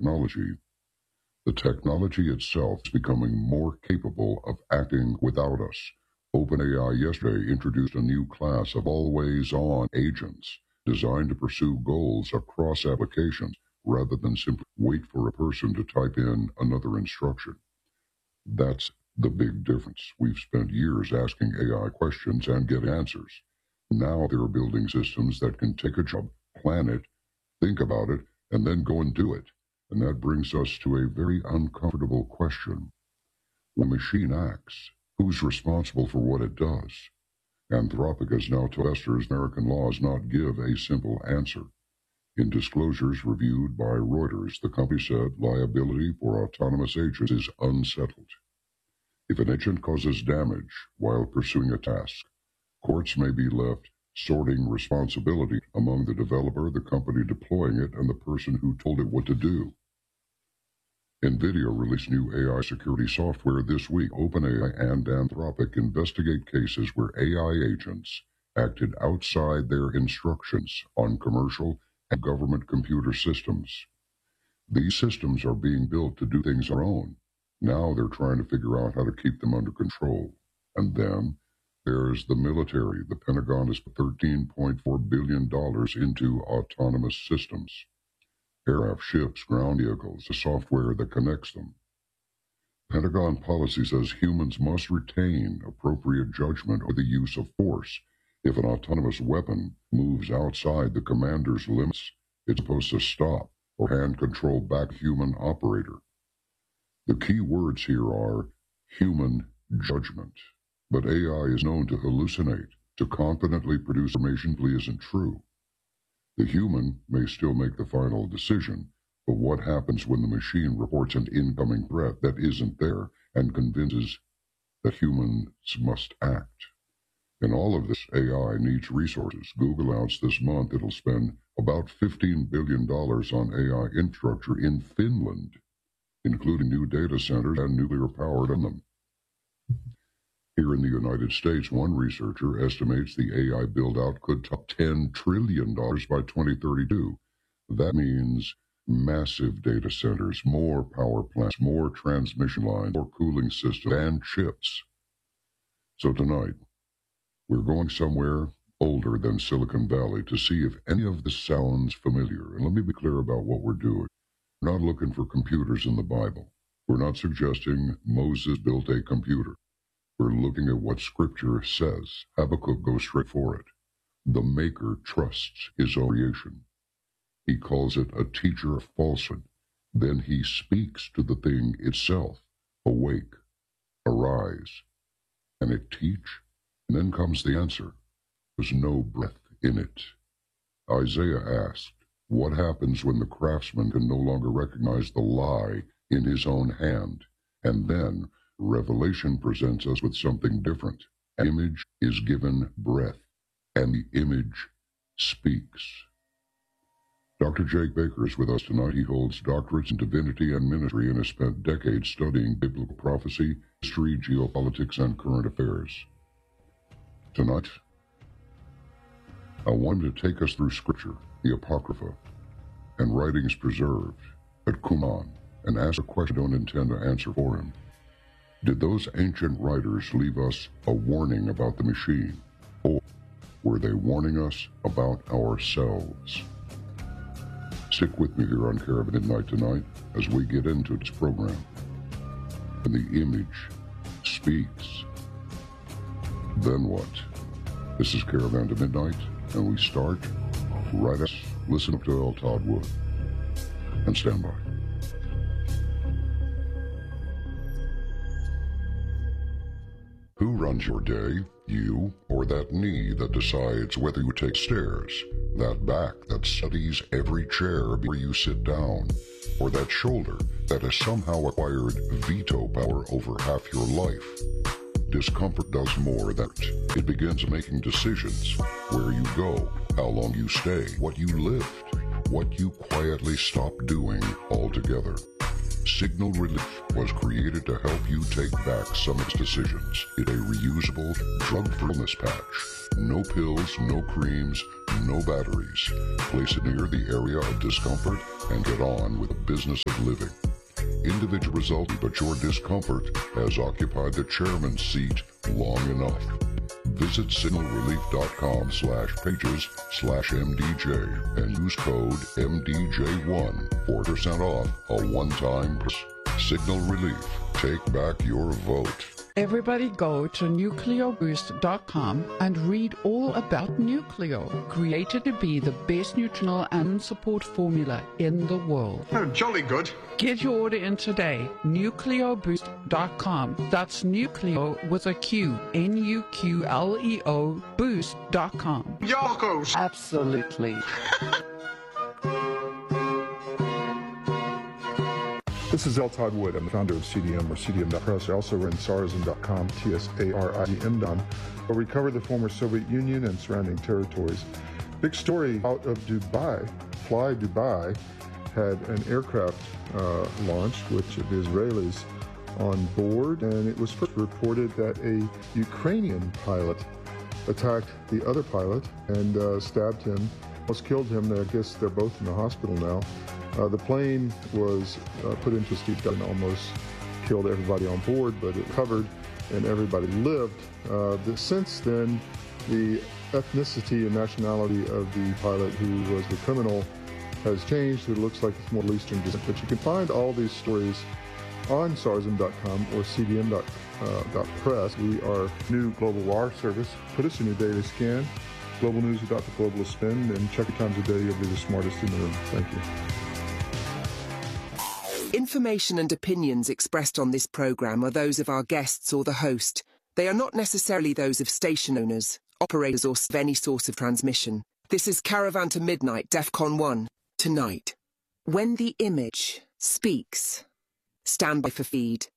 technology. The technology itself is becoming more capable of acting without us. OpenAI yesterday introduced a new class of always-on agents designed to pursue goals across applications rather than simply wait for a person to type in another instruction. That's the big difference. We've spent years asking AI questions and get answers. Now they're building systems that can take a job, plan it, think about it, and then go and do it. And that brings us to a very uncomfortable question. When a machine acts, who's responsible for what it does? Anthropic has now told investors American laws not give a simple answer. In disclosures reviewed by Reuters, the company said liability for autonomous agents is unsettled. If an agent causes damage while pursuing a task, courts may be left sorting responsibility among the developer, the company deploying it, and the person who told it what to do. NVIDIA released new AI security software this week. OpenAI and Anthropic investigate cases where AI agents acted outside their instructions on commercial and government computer systems. These systems are being built to do things on their own. Now they're trying to figure out how to keep them under control. And then there's the military. The Pentagon has put $13.4 billion into autonomous systems. Aircraft, ships, ground vehicles, the software that connects them. Pentagon policy says humans must retain appropriate judgment or the use of force. If an autonomous weapon moves outside the commander's limits, it's supposed to stop or hand control back to human operator. The key words here are human judgment. But AI is known to hallucinate, to confidently produce information that isn't true. The human may still make the final decision, but what happens when the machine reports an incoming threat that isn't there and convinces that humans must act? In all of this, AI needs resources. Google announced this month it'll spend about $15 billion on AI infrastructure in Finland, including new data centers and nuclear power in them. Here in the United States, one researcher estimates the AI build-out could top $10 trillion by 2032. That means massive data centers, more power plants, more transmission lines, more cooling systems, and chips. So tonight, we're going somewhere older than Silicon Valley to see if any of this sounds familiar. And let me be clear about what we're doing. We're not looking for computers in the Bible. We're not suggesting Moses built a computer. We're looking at what Scripture says. Habakkuk goes straight for it. The Maker trusts his own creation. He calls it a teacher of falsehood. Then he speaks to the thing itself. Awake, arise. Can it teach? And then comes the answer. There's no breath in it. Isaiah asked, what happens when the craftsman can no longer recognize the lie in his own hand? And then Revelation presents us with something different. An image is given breath, and the image speaks. Dr. Jake Baker is with us tonight. He holds doctorates in divinity and ministry and has spent decades studying biblical prophecy, history, geopolitics, and current affairs. Tonight, I want him to take us through Scripture, the Apocrypha, and writings preserved at Qumran, and ask a question I don't intend to answer for him. Did those ancient writers leave us a warning about the machine, or were they warning us about ourselves? Stick with me here on Caravan Midnight tonight as we get into this program. And the image speaks. Then what? This is Caravan to Midnight, and we start right as listen up to L. Todd Wood. And stand by. Who runs your day? You or that knee that decides whether you take stairs? That back that studies every chair before you sit down? Or that shoulder that has somehow acquired veto power over half your life? Discomfort does more than that. It begins making decisions. Where you go, how long you stay, what you lift, what you quietly stop doing altogether. Signal Relief was created to help you take back some of its decisions. It's a reusable, drug-free wellness patch. No pills, no creams, no batteries. Place it near the area of discomfort and get on with the business of living. Individual result, but your discomfort has occupied the chairman's seat long enough. Visit signalrelief.com/pages/MDJ and use code MDJ1 for 4% off a one-time purchase. Signal Relief. Take back your vote. Everybody go to nucleoboost.com and read all about Nucleo, created to be the best nutritional and support formula in the world. Oh, jolly good. Get your order in today, nucleoboost.com. That's Nucleo with a Q, Nuqleo boost.com. Yarkos. Absolutely. This is L. Todd Wood. I'm the founder of CDM, or CDM.press. I also run Sarazin.com, TSARIM.com, where we cover the former Soviet Union and surrounding territories. Big story out of Dubai. Fly Dubai had an aircraft launched with the Israelis on board, and it was first reported that a Ukrainian pilot attacked the other pilot and stabbed him, almost killed him. I guess they're both in the hospital now. The plane was put into a steep dive and almost killed everybody on board, but it recovered and everybody lived. Since then, the ethnicity and nationality of the pilot who was the criminal has changed. It looks like it's more Eastern descent, but you can find all these stories on Sarazin.com or CDM.press. We are new global wire service. Put us in your daily scan. Global news without the globalist spin, and check your times a day. You'll be the smartest in the room. Thank you. Information and opinions expressed on this program are those of our guests or the host. They are not necessarily those of station owners, operators, or any source of transmission. This is Caravan to Midnight, DEFCON 1. Tonight, when the image speaks, stand by for feed.